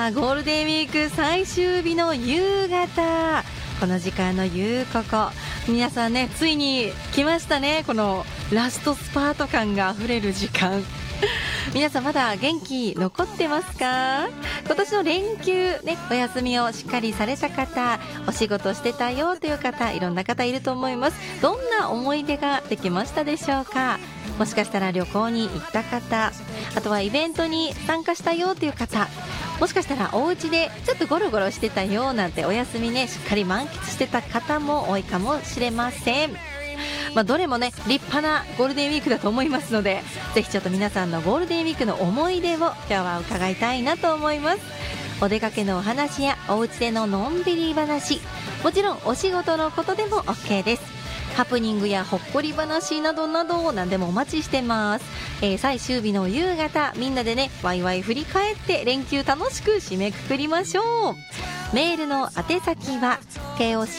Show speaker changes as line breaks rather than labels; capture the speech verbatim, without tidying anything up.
あゴールデンウィーク最終日の夕方、この時間の夕ここ、皆さんね、ついに来ましたね。このラストスパート感があふれる時間皆さんまだ元気残ってますか？今年の連休ね、お休みをしっかりされた方、お仕事してたよという方、いろんな方いると思います。どんな思い出ができましたでしょうか？もしかしたら旅行に行った方、あとはイベントに参加したよという方、もしかしたらお家でちょっとゴロゴロしてたよなんて、お休みねしっかり満喫してた方も多いかもしれません。まあ、どれもね立派なゴールデンウィークだと思いますので、ぜひちょっと皆さんのゴールデンウィークの思い出を今日は伺いたいなと思います。お出かけのお話やお家でののんびり話、もちろんお仕事のことでも OK です。ハプニングやほっこり話などなど何でもお待ちしてます。えー、最終日の夕方、みんなでねワイワイ振り返って連休楽しく締めくくりましょう。メールの宛先は ケーオーシー